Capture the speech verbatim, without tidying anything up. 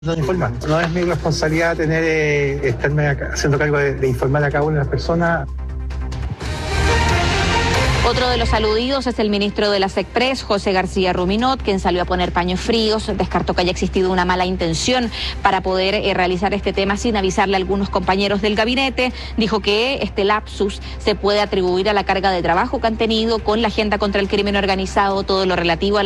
No informar. No es mi responsabilidad tener eh, estarme acá, haciendo cargo de, de informar a cada una de las personas. Otro de los aludidos es el ministro de la SECPRES, José García Ruminot, quien salió a poner paños fríos, descartó que haya existido una mala intención para poder eh, realizar este tema sin avisarle a algunos compañeros del gabinete. Dijo que este lapsus se puede atribuir a la carga de trabajo que han tenido con la agenda contra el crimen organizado, todo lo relativo a